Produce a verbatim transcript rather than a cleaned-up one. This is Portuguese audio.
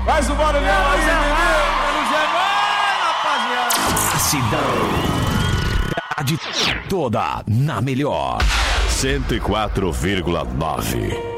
Faz o barulhão aí, menino. A cidade toda na melhor. cento e quatro vírgula nove.